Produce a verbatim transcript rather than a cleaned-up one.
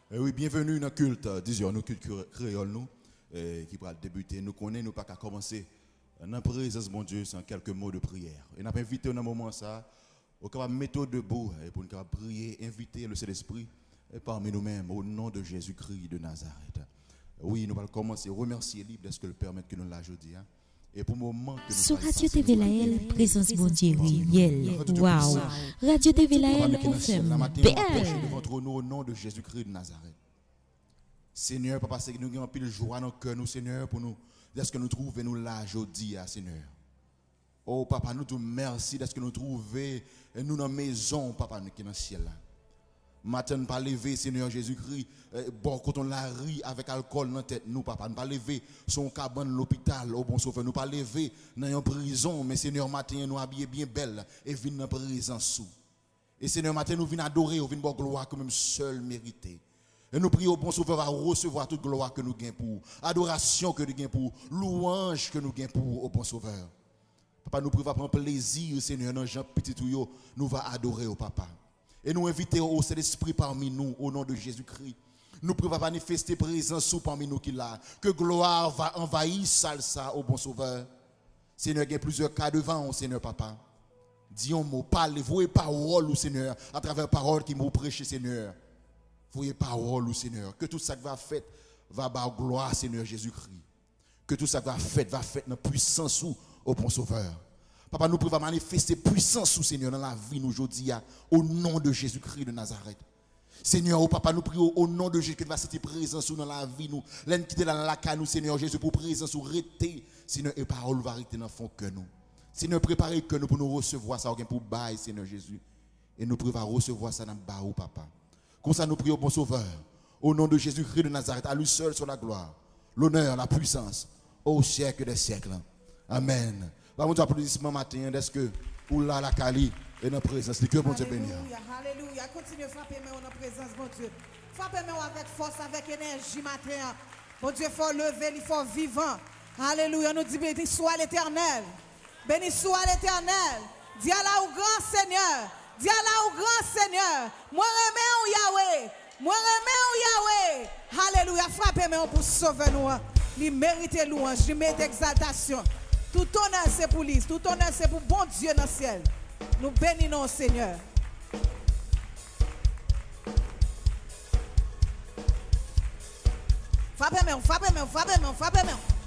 Eh oui, bienvenue dans le culte, disons nous culte créole nous, eh, qui va débuter. Nous connaissons, nous pas qu'à commencer dans la présence mon Dieu sans quelques mots de prière. Et nous avons invité dans un moment ça, au capable mettre debout et pour nous prier, inviter le Saint-Esprit et parmi nous-mêmes au nom de Jésus-Christ de Nazareth. Oui, nous allons commencer à remercier libre de ce que le permet que nous l'ajoutions. Hein. Et pour le moment que nous sur Radio T V Laël, présence bon Dieu, Yel. Waouh. Radio T V Laël, on fait belle. Devant nous au nom de Jésus-Christ de Nazareth. Seigneur, papa, c'est que nous avons pile joie dans nos cœurs, nous, Seigneur, pour nous, est-ce que nous trouvons nous là aujourd'hui, Seigneur. Oh, papa, nous te merci d'être que nous trouvons nous dans la maison, papa, qui est dans le ciel là. Matin, nous pas lever, Seigneur Jésus-Christ, bon, quand on la ri avec alcool dans la tête, nous, papa, nous pas lever son cabane l'hôpital, au bon sauveur, nous pas lever dans une prison, mais Seigneur, matin, nous habiller bien belle et venir dans la présence sous. Et Seigneur, matin, nous venons adorer, nous venons voir gloire que même seul mérité. Et nous prions au bon sauveur à recevoir toute gloire que nous gagnons pour, adoration que nous gagnons pour, louange que nous gagnons pour au bon sauveur. Papa, nous prions prendre plaisir, Seigneur, dans Jean Petit Touyo, nous va adorer au papa. Et nous invitons au Saint-Esprit parmi nous, au nom de Jésus-Christ. Nous prions manifester présence sous parmi nous qu'il a. Que gloire va envahir ça au bon sauveur. Seigneur, il y a plusieurs cas devant, Seigneur, papa. Dis un mot, parlez, voyez parole, Seigneur, à travers parole qui m'ont prêché, Seigneur. Voyez parole, Seigneur. Que tout ça qui va faire va par gloire, Seigneur Jésus-Christ. Que tout ça qui va faire va faire dans puissance au bon sauveur. Papa, nous pouvons manifester puissance sous Seigneur dans la vie nous aujourd'hui au nom de Jésus-Christ de Nazareth. Seigneur, oh papa, nous prions au nom de Jésus que tu vas cette présence dans la vie nous. L'un qui est dans la caille nous, Seigneur Jésus, pour présence ou rester, Seigneur, et parole va rester dans le fond que nous. Seigneur, préparez que nous pour nous recevoir ça, pour bail, Seigneur Jésus. Et nous pouvons recevoir ça dans le bas, papa. Comme ça, nous prions, bon Sauveur, au nom de Jésus-Christ de Nazareth, à lui seul sur la gloire, l'honneur, la puissance, au siècle des siècles. Amen. Vamos nous applaudissements matin, est-ce que, ou là, la Kali, et dans la présence, que bon Dieu bénisse. Alléluia, alléluia. Continuez à frapper dans la présence, bon Dieu. Frappez avec force, avec énergie matin. Bon Dieu, il faut lever, il faut vivant. Alléluia, nous disons, béni soit l'Éternel. Béni soit l'Éternel. Dis à la au grand Seigneur. Dis à la au grand Seigneur. Moi, remets au Yahweh. Moi, remets au Yahweh. Alléluia, frappez-moi pour sauver nous. Il mérite louange, il mérite exaltation. Tout honneur c'est pour lui, tout honneur c'est pour bon Dieu dans le ciel. Nous bénissons Seigneur. Frappez-moi, frappez-moi, frappez-moi, frappez-moi.